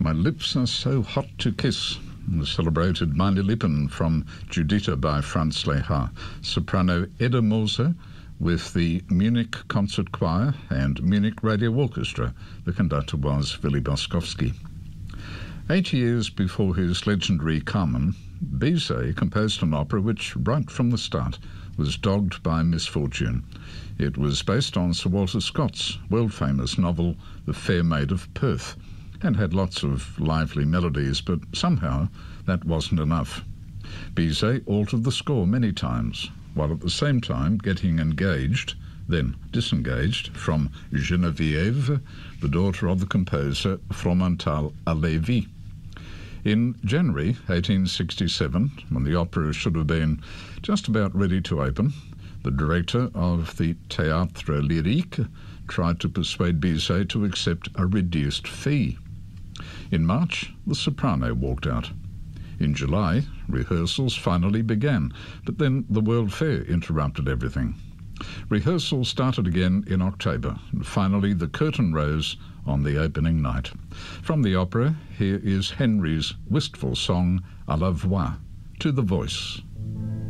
My Lips Are So Hot to Kiss, the celebrated Meine Lippen from Judita by Franz Lehár. Soprano Edda Moser with the Munich Concert Choir and Munich Radio Orchestra. The conductor was Willy Boskowski. 8 years before his legendary Carmen, Bizet composed an opera which, right from the start, was dogged by misfortune. It was based on Sir Walter Scott's world-famous novel The Fair Maid of Perth, and had lots of lively melodies, but somehow that wasn't enough. Bizet altered the score many times, while at the same time getting engaged, then disengaged, from Geneviève, the daughter of the composer Fromental Halévy. In January 1867, when the opera should have been just about ready to open, the director of the Théâtre Lyrique tried to persuade Bizet to accept a reduced fee. In March, the soprano walked out. In July, rehearsals finally began, but then the World Fair interrupted everything. Rehearsals started again in October, and finally the curtain rose on the opening night. From the opera, here is Henry's wistful song, À la voix, to the voice.